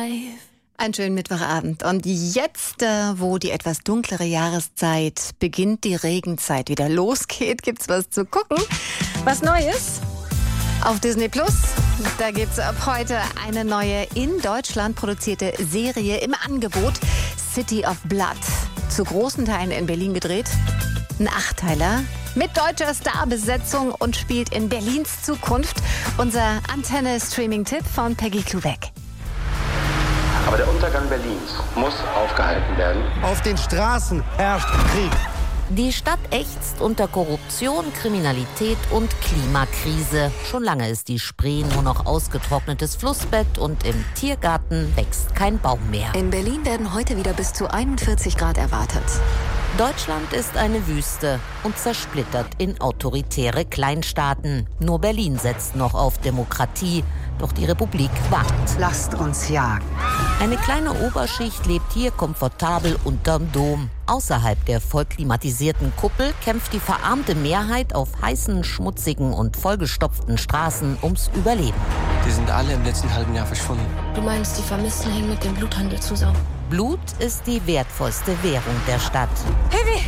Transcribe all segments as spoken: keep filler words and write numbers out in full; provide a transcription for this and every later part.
life. Einen schönen Mittwochabend. Und jetzt, äh, wo die etwas dunklere Jahreszeit beginnt, die Regenzeit wieder losgeht, gibt's was zu gucken. Was Neues auf Disney Plus. Da gibt's ab heute eine neue in Deutschland produzierte Serie im Angebot. City of Blood. Zu großen Teilen in Berlin gedreht. Ein Achtteiler mit deutscher Starbesetzung und spielt in Berlins Zukunft. Unser Antenne-Streaming-Tipp von Peggy Klubeck. Aber der Untergang Berlins muss aufgehalten werden. Auf den Straßen herrscht Krieg. Die Stadt ächzt unter Korruption, Kriminalität und Klimakrise. Schon lange ist die Spree nur noch ausgetrocknetes Flussbett und im Tiergarten wächst kein Baum mehr. In Berlin werden heute wieder bis zu einundvierzig Grad erwartet. Deutschland ist eine Wüste und zersplittert in autoritäre Kleinstaaten. Nur Berlin setzt noch auf Demokratie, doch die Republik wankt. Lasst uns jagen. Eine kleine Oberschicht lebt hier komfortabel unterm Dom. Außerhalb der voll klimatisierten Kuppel kämpft die verarmte Mehrheit auf heißen, schmutzigen und vollgestopften Straßen ums Überleben. Die sind alle im letzten halben Jahr verschwunden. Du meinst, die Vermissten hängen mit dem Bluthandel zusammen? Blut ist die wertvollste Währung der Stadt. Heavy!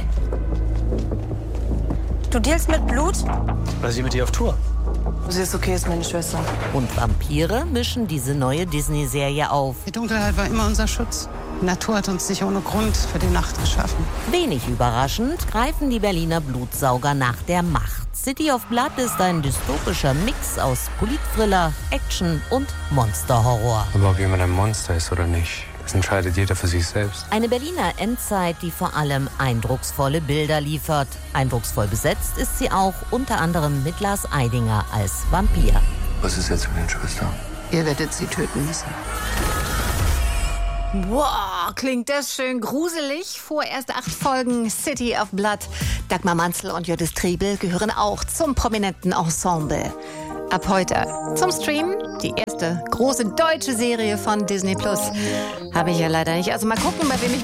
Du dealst mit Blut? Weil sie mit dir auf Tour. Sie ist okay, ist meine Schwester. Und Vampire mischen diese neue Disney-Serie auf. Die Dunkelheit war immer unser Schutz. Die Natur hat uns nicht ohne Grund für die Nacht geschaffen. Wenig überraschend greifen die Berliner Blutsauger nach der Macht. City of Blood ist ein dystopischer Mix aus Politthriller, Action und Monsterhorror. Aber ob jemand ein Monster ist oder nicht, das entscheidet jeder für sich selbst. Eine Berliner Endzeit, die vor allem eindrucksvolle Bilder liefert. Eindrucksvoll besetzt ist sie auch unter anderem mit Lars Eidinger als Vampir. Was ist jetzt mit den Schwestern? Ihr werdet sie töten müssen. Wow, klingt das schön gruselig. Vorerst acht Folgen City of Blood. Dagmar Manzel und Judith Triebel gehören auch zum prominenten Ensemble. Ab heute zum Stream die erste große deutsche Serie von Disney Plus. Habe ich ja leider nicht. Also mal gucken, bei wem ich